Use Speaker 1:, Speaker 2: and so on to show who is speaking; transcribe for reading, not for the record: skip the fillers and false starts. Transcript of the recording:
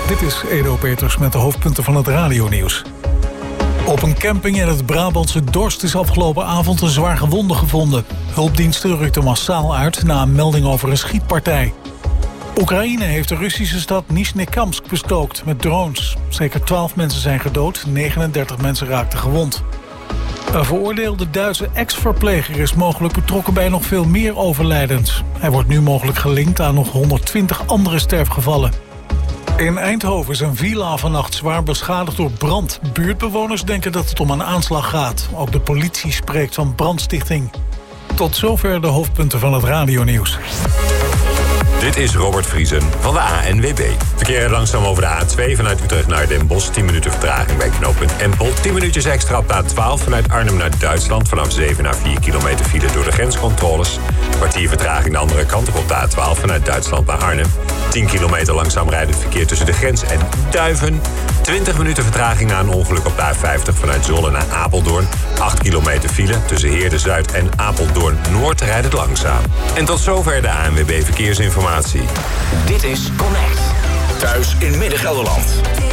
Speaker 1: Dit is Edo Peters met de hoofdpunten van het radionieuws. Op een camping in het Brabantse Dorst is afgelopen avond een zwaar gewonde gevonden. Hulpdiensten rukten massaal uit na een melding over een schietpartij. Oekraïne heeft de Russische stad Nizhnekamsk bestookt met drones. Zeker 12 mensen zijn gedood, 39 mensen raakten gewond. Een veroordeelde Duitse ex-verpleger is mogelijk betrokken bij nog veel meer overlijdens. Hij wordt nu mogelijk gelinkt aan nog 120 andere sterfgevallen. In Eindhoven is een villa vannacht zwaar beschadigd door brand. Buurtbewoners denken dat het om een aanslag gaat. Ook de politie spreekt van brandstichting. Tot zover de hoofdpunten van het radionieuws.
Speaker 2: Dit is Robert Vriesen van de ANWB. Verkeer langzaam over de A2 vanuit Utrecht naar Den Bosch. 10 minuten vertraging bij knooppunt Empel. 10 minuutjes extra op de A12 vanuit Arnhem naar Duitsland. Vanaf 7 naar 4 kilometer file door de grenscontroles. Kwartier vertraging de andere kant op de A12 vanuit Duitsland naar Arnhem. 10 kilometer langzaam rijdend verkeer tussen de grens en Duiven. 20 minuten vertraging na een ongeluk op de A50 vanuit Zwolle naar Apeldoorn. 8 kilometer file tussen Heerde-Zuid en Apeldoorn-Noord rijdt het langzaam. En tot zover de ANWB Verkeersinformatie.
Speaker 3: Dit is Connect. Thuis in Midden-Gelderland.